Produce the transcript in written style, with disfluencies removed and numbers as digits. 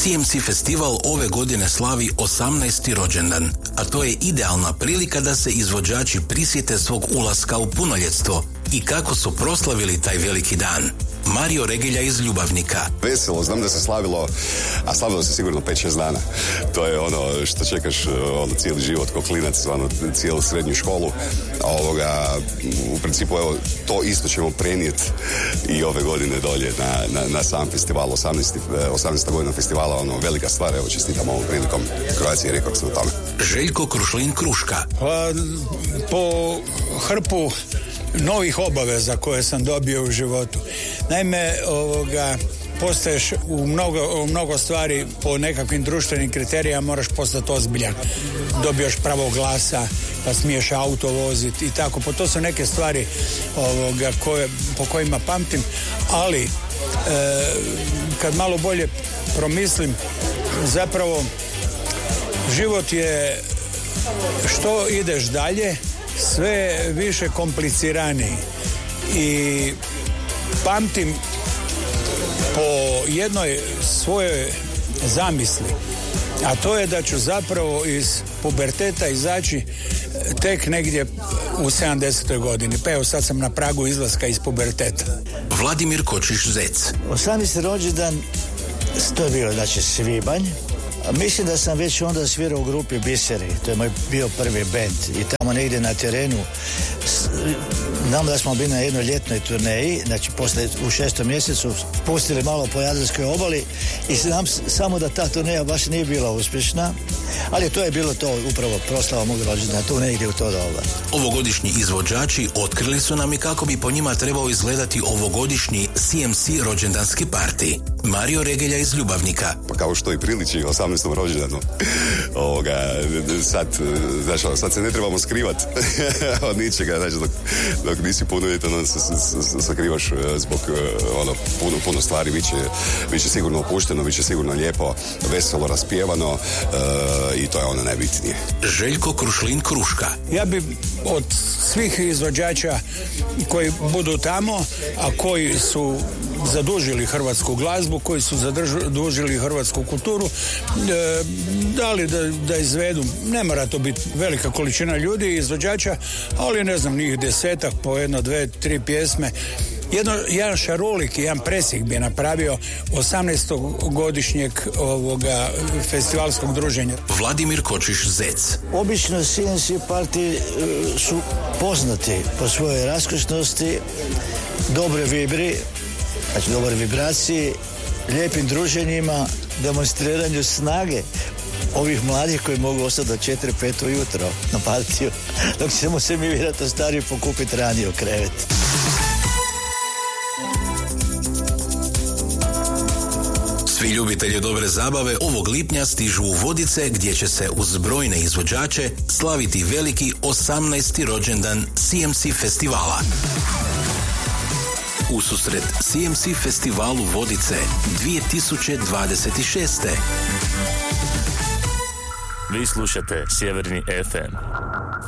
CMC festival ove godine slavi 18. rođendan, a to je idealna prilika da se izvođači prisjete svog ulaska u punoljetstvo i kako su proslavili taj veliki dan. Mario Regelja iz Ljubavnika. Veselo, znam da se slavilo, a slavilo se sigurno 5-6 dana. To je ono što čekaš cijeli život ko klinac, cijelu srednju školu. U principu evo, to isto ćemo prenijeti i ove godine dolje na sam festival, 18. godina festivala, velika stvar, evo čestitam ovom prilikom Croatia Records na tome. Željko Krušlin Kruška. Po hrpu novih obaveza koje sam dobio u životu. Naime, postaješ u mnogo stvari po nekakvim društvenim kriterijama, moraš postati ozbiljan. Dobiješ pravo glasa, pa smiješ auto voziti i tako. Po to su neke stvari po kojima pamtim, ali kad malo bolje promislim, zapravo život je, što ideš dalje, sve više kompliciraniji. I pamtim po jednoj svojoj zamisli, a to je da ću zapravo iz puberteta izaći tek negdje u 70. godini. Pa evo, sad sam na pragu izlaska iz puberteta. Vladimir Kočiš Zec. 18. rođendan, to je bilo, znači, svibanj. Mislim da sam već onda svirao u grupi Biseri, to je moj bio prvi bend, i tamo negdje na terenu znam da smo bili na jednoj ljetnoj turneji, znači u 6. mjesecu pustili malo po Jadranskoj obali i znam samo da ta turneja baš nije bila uspješna, ali to je bilo to upravo proslava mog rođendana, tu negdje u to doba. Ovogodišnji izvođači otkrili su nam i kako bi po njima trebao izgledati ovogodišnji CMC rođendanski party. Mario Regelja iz Ljubavnika. Pa kao što i priliči 18. rođendanu. Sad se ne trebamo skrivati od ničega, znači dok nisi punoljetan, onda se sakrivaš zbog puno stvari. Biće sigurno opušteno, biće sigurno lijepo, veselo, raspjevano i to je ono najbitnije. Željko Krušlin Kruška. Ja bi od svih izvođača koji budu tamo, a koji su zadužili hrvatsku glazbu, koji su zadužili hrvatsku kulturu, dali da izvedu, ne mora to biti velika količina ljudi i izvođača, ali ne znam, njih 10-ak po 1, 2, 3 pjesme. Jedan šarolik, jedan presjek bi napravio 18. godišnjeg festivalskog druženja. Vladimir Kočiš Zec. Obično CMC party su poznati po svojoj raskošnosti, dobre vibri, znači dobre vibraciji, lijepim druženjima, demonstriranju snage ovih mladih koji mogu ostati do 4-5 ujutro na partiju, dok ćemo se mi vjerojatno stariji pokupiti ranije u krevet. Svi ljubitelji dobre zabave ovog lipnja stižu u Vodice, gdje će se uz brojne izvođače slaviti veliki 18. rođendan CMC festivala. Ususret CMC festivalu Vodice 2026. Vi slušate Sjeverni FM.